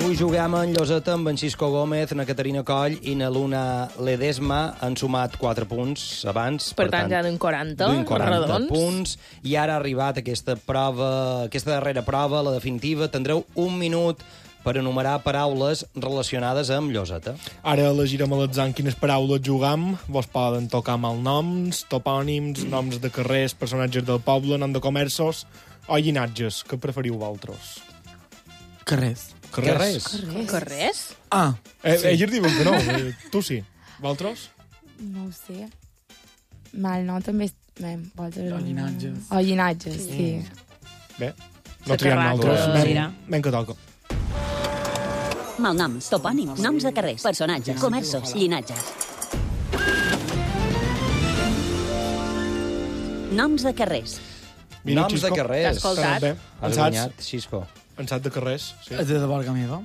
Avui juguem en Lloseta amb en Xisco Gómez, na Caterina Coll i na Luna Ledesma. Han sumat 4 punts abans. Per tant, ja d'un 40 redons. Punts. I ara ha arribat aquesta darrera prova, la definitiva. Tindreu un minut per enumerar paraules relacionades amb Lloseta. Ara elegirem a l'atzar quines paraules jugam. Vos poden tocar malnoms, topònims, noms de carrers, personatges del poble, nom de comerços o llinatges. Què preferiu vosaltres? Carrers. Carrers? Ah. Ells diuen que no. Tu sí. Vosaltres? No ho sé. Malnom també... O llinatges. O llinatges, sí. Bé, no triem nosaltres. Mira. Ben que toca. Malnoms, topònims, noms de carrers, personatges, comerços, llinatges. Noms de carrers. Mira, Noms de Xisco. carrers. T'has escoltat? Bé. Has guanyat, Xisco. Pensat de carrers, sí. És de borga meva.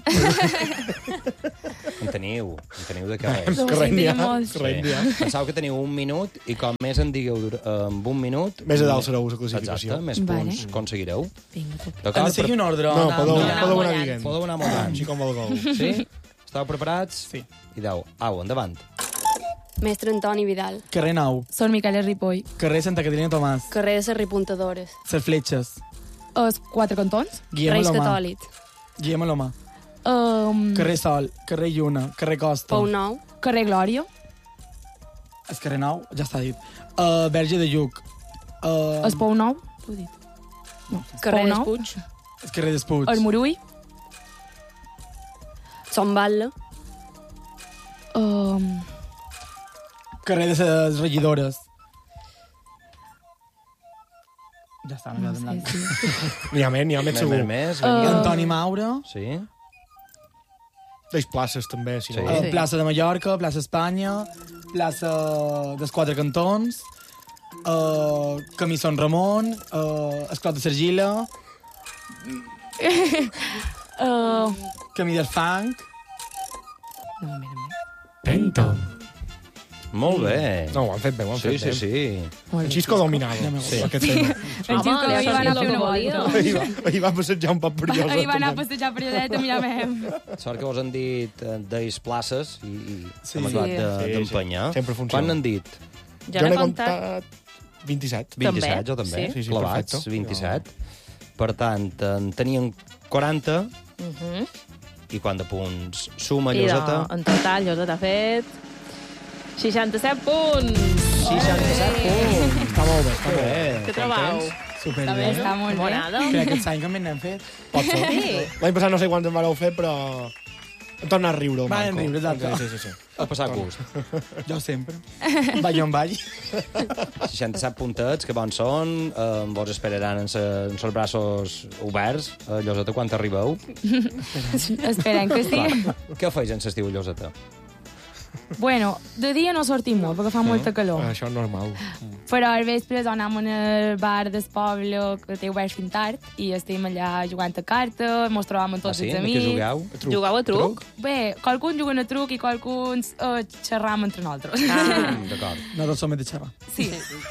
En teniu de carrers. Carrer n'hi ha. molts. Carrer n'hi ha. Penseu que teniu un minut i com més en digueu amb un minut... Més a dalt sereu la classificació. Exacte, més punts aconseguireu. Vinga, Hem de seguir un ordre. No, podeu anar anar mullant. dient. Podeu anar mullant. Així com el gol. Sí? Esteu preparats? Sí. I deu. Au, endavant. Mestre Antoni Vidal. Carrer Nou. Són Miquel Ripoll. Carrer Santa Caterina Tomàs. Carrer de les Repuntadores. Ser Fletxes. Els 4 cantons. Guillem Reis Alomà. Catòlics. Guillem Alomà. Um, Carrer Sol. Carrer Lluna. Carrer Costa. Pou Nou. carrer Glòria. El carrer Nou, ja està dit. Verge de Lluc. El Pou Nou. Ho he dit. No. Carrer Pou Nou. Despuig. El carrer d'Espuig. El Morull. Son Batlle. Carrer de les regidores. Ja està, no, No sé, sí. sí. N'hi ha més segur. Més. Antoni Maura. Sí? Deix places, també, si no. Sí. Plaça de Mallorca, plaça Espanya, plaça dels 4 cantons, Camí Sant Ramon, Esclot de Sergila, Camí del Fang. No, mira. Penta. Molt bé. No, ho han fet bé, ho han fet bé. Sí. En Xisco dominava aquest tema. En Xisco ahir va anar a fer una volta. Ahir va passejar un poc per Lloseta. Ahir va anar a passejar per Lloseta, miràvem. Sort que vos han dit d'ells places i Sí. hem acabat Sí, d'empenyar. sí. Sempre funciona. Quan n'han dit? Jo n'he comptat 27. 27, jo també. Sí, sí, Clavats, perfecte. 27. Per tant, en tenien 40 i quant de punts suma I Lloseta? en total, Lloseta ha fet 67 punts. 67 punts. Està molt bé, està molt bé. Què trobau? Superbé. Està molt bé. Morada? Crec que aquest any també n'hem fet. Pot ser. Sí. L'any passat no sé quants en vareu fer, però... Em torna a riure el Van Marco. riure, exacte. Sí. Ha passat gust. Jo sempre. Vaig on vaig. 67 puntets, que bons són. Vos esperaran en els braços oberts. A Lloseta, quan arribeu? Esperem que sí. Què feis en l'estiu a Lloseta? Bueno, de dia no sortim molt, perquè fa molta calor. Això és normal. Però al vespre anem al bar del poble, que té obert fins tard, i estem allà jugant a carta, mos trobam amb tots els Què amics. jugueu? Jugueu a truc? Bé, qualcun juga a truc i qualcun xerram entre nosaltres. D'acord. Nosaltres som de xerrar. Sí.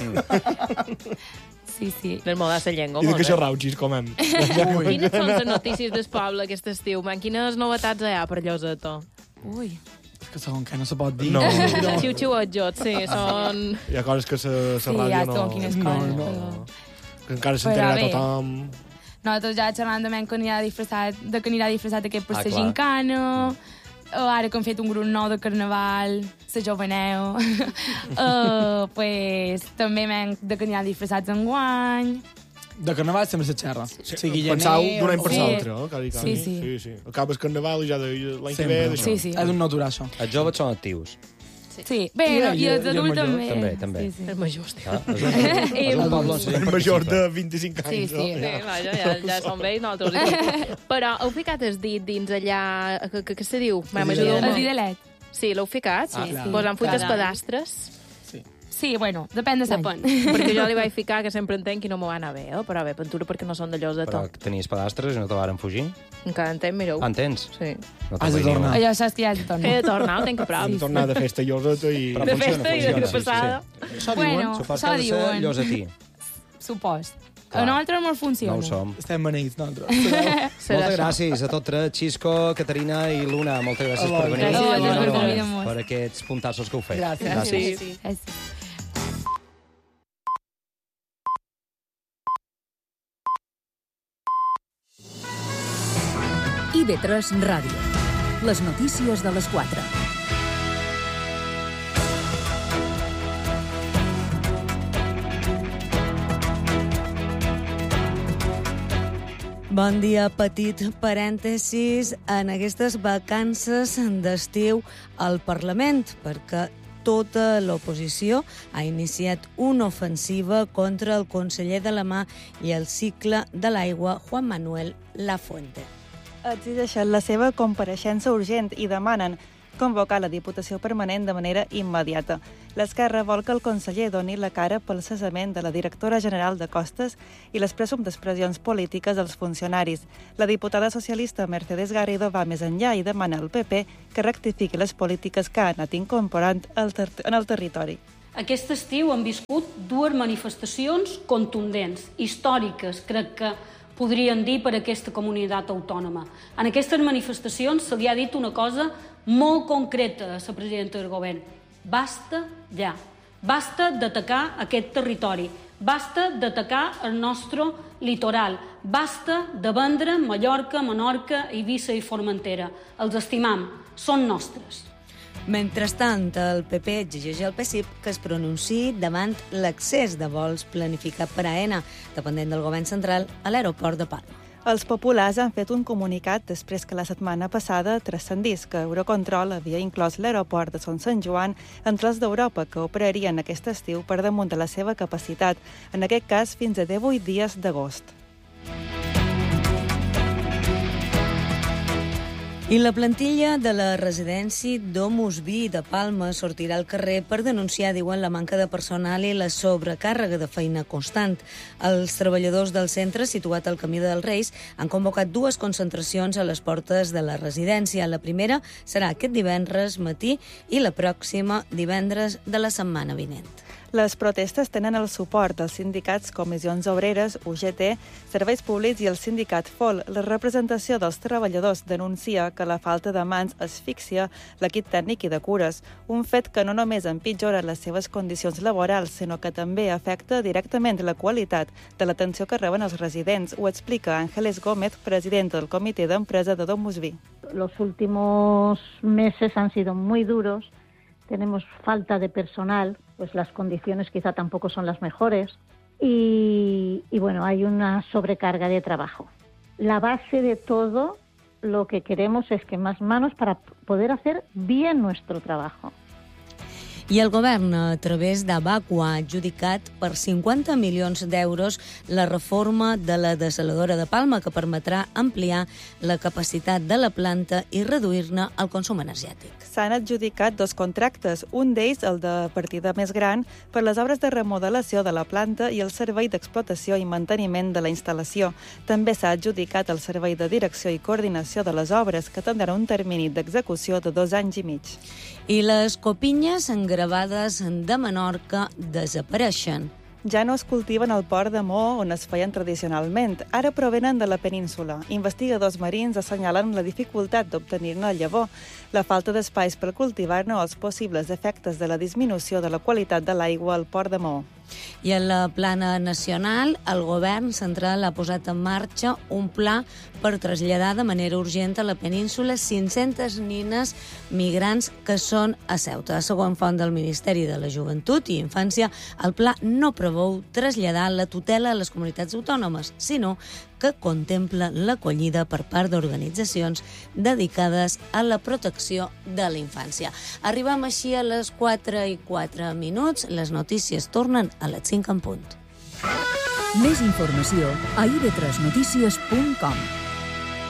Sí. Del moda de llengua, I de molt què bé. xerrau, Xis, comem? Quines són les notícies del poble aquest estiu, man? Quines novetats hi ha per Lloseta? Ui. És que segon que no se pot dir. No. Xiu-xiuetjos, sí, són... Hi ha coses que la Sí, ràdio ja no... són quines no, coses. no. però- Que encara Però s'enterarà bé. tothom. Nosaltres ja xerrant de que anirà disfressat aquest per Ah, la clar. gincana, ara que han fet un grup nou de carnaval, la joveneu, pues, també de que anirà disfressats enguany. De carnaval sempre se xerra. Sigui Pensau gener d'un any per Sí. l'altre, eh? Quasi, quasi. Sí. Acabes carnaval i ja l'any que ve... Sempre. d'això. Sí. És un natural, això. Els joves són actius. Sí, bé, I i els el adults major? també. També. Els majors, tio. Ah, és un poble on la gent El major participa. de 25 anys, Sí, no? Sí, vaja, ja som vells nosaltres. Però heu ficat el dit dins allà... Què se diu? El didelet. Sí, l'heu ficat? Ah, Sí. clar. Vos han fet els Caram. pedastres? Sí, bueno, depèn de l'any. Depèn. Perquè jo li vaig ficar, que sempre entenc, i no m'ho va anar bé, però bé, pentura perquè no són de Lloseta. Però tenies pedastres i no te varen fugir? Encara entenc, mireu. Ah, en tens? Sí. No Has de tornar. Allò saps que ja has de He tornar. de tornar, ho tenc que prop. Hem tornat de festa a Lloseta i... Però De funciona, festa i de funciona, sí, passada. Això Bueno, diuen. Supos això que ha de ser diuen. llosetí. Supost. A nosaltres no funciona. No ho som. Estem beneïts, nosaltres. Moltes gràcies a tots tres, Xisco, Caterina i Luna. Moltes gràcies per venir. Gràcies per convidar-nos. Per aquests puntassos que heu fet. Gràcies. Sí. IB3 Ràdio. Les notícies de les 4. Bon dia, petit parèntesis en aquestes vacances d'estiu al Parlament, perquè tota l'oposició ha iniciat una ofensiva contra el conseller de la Mà i el cicle de l'aigua, Juan Manuel Lafuente. Exigeixen la seva compareixença urgent i demanen convocar la Diputació Permanent de manera immediata. L'Esquerra vol que el conseller doni la cara pel cessament de la directora general de Costes i les presumptes pressions polítiques als funcionaris. La diputada socialista Mercedes Garrido va més enllà i demana al PP que rectifiqui les polítiques que ha anat incorporant en el territori. Aquest estiu hem viscut dues manifestacions contundents, històriques, crec que podríem dir, per aquesta comunitat autònoma. En aquestes manifestacions se li ha dit una cosa molt concreta a la presidenta del govern. Basta ja. Basta d'atacar aquest territori. Basta d'atacar el nostre litoral. Basta de vendre Mallorca, Menorca, Eivissa i Formentera. Els estimam. Són nostres. Mentrestant, el PP exigeix al PSIP que es pronunciï davant l'accés de vols planificat per AENA, dependent del govern central, a l'aeroport de Palma. Els populars han fet un comunicat després que la setmana passada transcendís que Eurocontrol havia inclòs l'aeroport de Son Sant Joan entre els d'Europa que operarien aquest estiu per damunt de la seva capacitat, en aquest cas fins a 18 dies d'agost. I la plantilla de la residència Domus Vi de Palma sortirà al carrer per denunciar, diuen, la manca de personal i la sobrecàrrega de feina constant. Els treballadors del centre, situat al Camí dels Reis, han convocat dues concentracions a les portes de la residència. La primera serà aquest divendres matí i la pròxima divendres de la setmana vinent. Les protestes tenen el suport dels sindicats Comissions Obreres, UGT, Serveis Públics i el sindicat FOL. La representació dels treballadors denuncia que la falta de mans asfixia l'equip tècnic i de cures, un fet que no només empitjora les seves condicions laborals, sinó que també afecta directament la qualitat de l'atenció que reben els residents. Ho explica Ángeles Gómez, presidenta del Comitè d'Empresa de Domus Vi. Los últimos meses han sido muy duros. Tenemos falta de personal, pues las condiciones quizá tampoco son las mejores y bueno, hay una sobrecarga de trabajo. La base de todo lo que queremos es que más manos para poder hacer bien nuestro trabajo. I el govern, a través d'Abaco, ha adjudicat per 50 milions d'euros la reforma de la desaladora de Palma, que permetrà ampliar la capacitat de la planta i reduir-ne el consum energètic. S'han adjudicat dos contractes, un d'ells, el de partida més gran, per les obres de remodelació de la planta i el servei d'explotació i manteniment de la instal·lació. També s'ha adjudicat el servei de direcció i coordinació de les obres, que tindrà un termini d'execució de 2 anys i mig. I les copinyes engravades de Menorca desapareixen. Ja no es cultiven al port de Maó, on es feien tradicionalment. Ara provenen de la península. Investigadors marins assenyalen la dificultat d'obtenir-ne el llavor, la falta d'espais per cultivar-ne o els possibles efectes de la disminució de la qualitat de l'aigua al port de Maó. I en la plana nacional, el govern central ha posat en marxa un pla per traslladar de manera urgent a la península 500 nines migrants que són a Ceuta. Segons font del Ministeri de la Joventut i Infància, el pla no preveu traslladar la tutela a les comunitats autònomes, sinó que contempla l'acollida per part d'organitzacions dedicades a la protecció de la infància. Arribem així a les 4:04. Les notícies tornen a les 5 en punt. Més informació a ib3notícies.com.